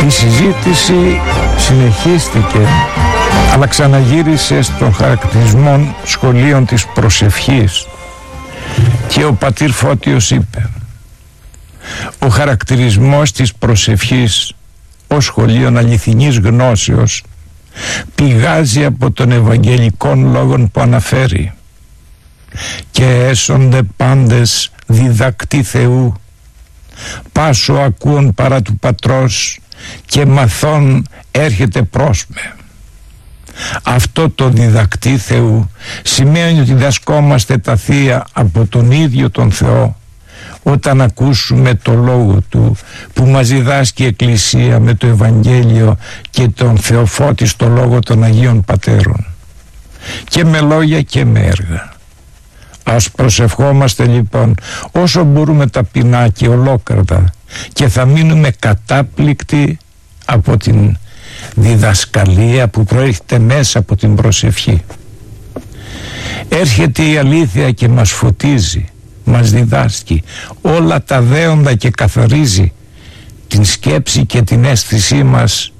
Η συζήτηση συνεχίστηκε, αλλά ξαναγύρισε στον χαρακτηρισμό σχολείων της προσευχής και ο πατήρ Φώτιος είπε: ο χαρακτηρισμός της προσευχής ως σχολείων αληθινής γνώσεως πηγάζει από τον Ευαγγελικών λόγων που αναφέρει «Και έσονται πάντες διδακτή Θεού, πάσο ακούων παρά του Πατρός και μαθών έρχεται πρόσμε». Αυτό το διδακτή Θεού σημαίνει ότι διδασκόμαστε τα θεία από τον ίδιο τον Θεό όταν ακούσουμε το λόγο Του που μας διδάσκει η Εκκλησία με το Ευαγγέλιο και τον θεοφώτιστο λόγο των Αγίων Πατέρων, και με λόγια και με έργα. Ας προσευχόμαστε λοιπόν όσο μπορούμε ταπεινά και ολόκαρδα, και θα μείνουμε κατάπληκτοι από την διδασκαλία που προέρχεται μέσα από την προσευχή. Έρχεται η αλήθεια και μας φωτίζει, μας διδάσκει όλα τα δέοντα και καθαρίζει την σκέψη και την αίσθησή μας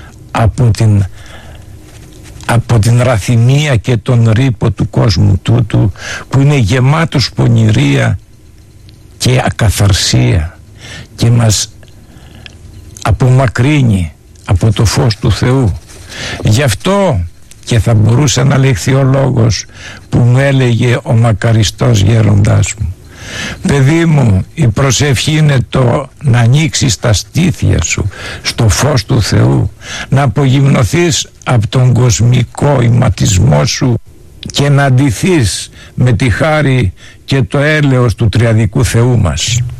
από την ραθυμία και τον ρήπο του κόσμου τούτου που είναι γεμάτος πονηρία και ακαθαρσία και μας απομακρύνει από το φως του Θεού. Γι' αυτό και θα μπορούσε να λεχθεί ο λόγος που μου έλεγε ο μακαριστός γέροντάς μου: παιδί μου, η προσευχή είναι το να ανοίξεις τα στήθια σου στο φως του Θεού, να απογυμνωθείς από τον κοσμικό ηματισμό σου και να ντυθείς με τη χάρη και το έλεος του τριαδικού Θεού μας.